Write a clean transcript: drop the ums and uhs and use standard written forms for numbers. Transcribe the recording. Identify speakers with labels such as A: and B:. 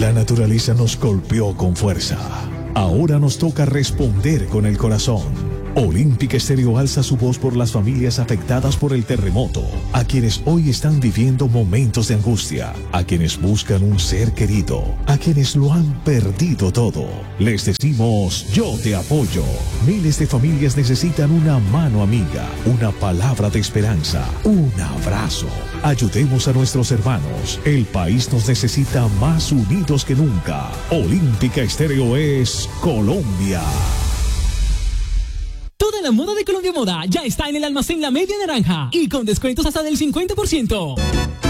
A: La naturaleza nos golpeó con fuerza. Ahora nos toca responder con el corazón. Olímpica Estéreo alza su voz por las familias afectadas por el terremoto, a quienes hoy están viviendo momentos de angustia, a quienes buscan un ser querido, a quienes lo han perdido todo. Les decimos, yo te apoyo. Miles de familias necesitan una mano amiga, una palabra de esperanza, un abrazo. Ayudemos a nuestros hermanos. El país nos necesita más unidos que nunca. Olímpica Estéreo es Colombia.
B: Toda la moda de Colombia Moda ya está en el almacén La Media Naranja y con descuentos hasta del 50%.